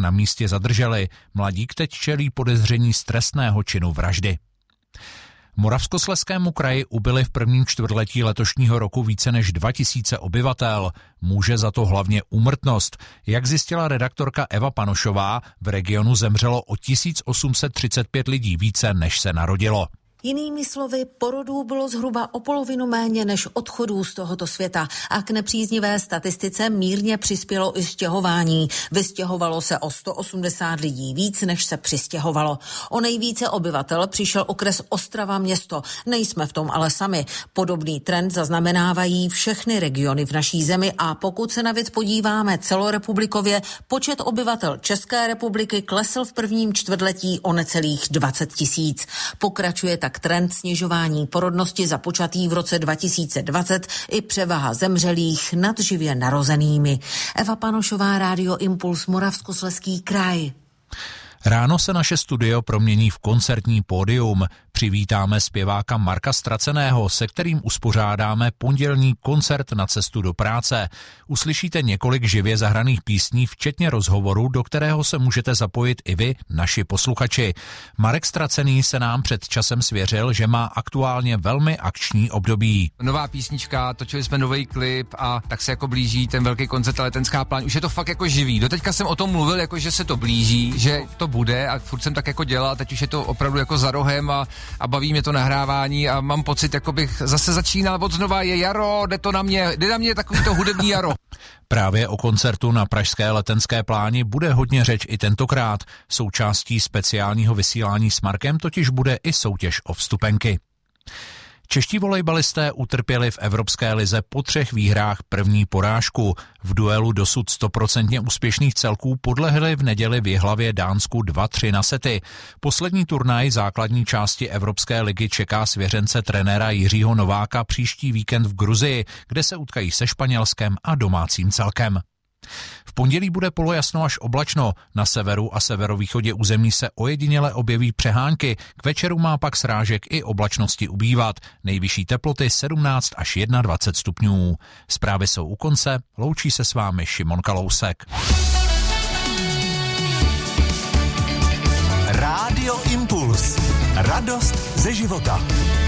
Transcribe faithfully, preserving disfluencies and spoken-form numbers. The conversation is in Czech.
na místě zadrželi. Mladík teď čelí podezření z trestného činu vraždy. Moravskoslezskému kraji ubyli v prvním čtvrtletí letošního roku více než dva tisíce obyvatel. Může za to hlavně úmrtnost. Jak zjistila redaktorka Eva Panošová, v regionu zemřelo o tisíc osm set třicet pět lidí více, než se narodilo. Jinými slovy, porodů bylo zhruba o polovinu méně než odchodů z tohoto světa a k nepříznivé statistice mírně přispělo i stěhování. Vystěhovalo se o sto osmdesát lidí víc, než se přistěhovalo. O nejvíce obyvatel přišel okres Ostrava město. Nejsme v tom ale sami. Podobný trend zaznamenávají všechny regiony v naší zemi a pokud se na věc podíváme celorepublikově, počet obyvatel České republiky klesl v prvním čtvrtletí o necelých dvacet tisíc. Pokračuje tak trend snižování porodnosti započatý v roce dva tisíce dvacet i převaha zemřelých nad živě narozenými. Eva Panošová, Rádio Impuls, Moravskoslezský kraj. Ráno se naše studio promění v koncertní pódium. Přivítáme zpěváka Marka Straceného, se kterým uspořádáme pondělní koncert na cestu do práce. Uslyšíte několik živě zahraných písní, včetně rozhovoru, do kterého se můžete zapojit i vy, naši posluchači. Marek Stracený se nám před časem svěřil, že má aktuálně velmi akční období. Nová písnička, točili jsme nový klip a tak se jako blíží ten velký koncert a letenská pláň. Už je to fakt jako živý. Doteďka jsem o tom mluvil, jako že se to blíží, že to bude a furt jsem tak jako dělal, teď už je to opravdu jako za rohem a, a baví mě to nahrávání a mám pocit, jako bych zase začínal od znova, je jaro, jde to na mě, jde na mě takový to hudební jaro. Právě o koncertu na pražské letenské pláni bude hodně řeč i tentokrát. Součástí speciálního vysílání s Markem totiž bude i soutěž o vstupenky. Čeští volejbalisté utrpěli v Evropské lize po třech výhrách první porážku. V duelu dosud stoprocentně úspěšných celků podlehli v neděli v Jihlavě Dánsku dva tři na sety. Poslední turnaj základní části Evropské ligy čeká svěřence trenéra Jiřího Nováka příští víkend v Gruzii, kde se utkají se Španělskem a domácím celkem. V pondělí bude polojasno až oblačno, na severu a severovýchodě území se ojediněle objeví přehánky, k večeru má pak srážek i oblačnosti ubývat, nejvyšší teploty sedmnáct až dvacet jedna stupňů. Zprávy jsou u konce, loučí se s vámi Šimon Kalousek. Rádio Impuls. Radost ze života.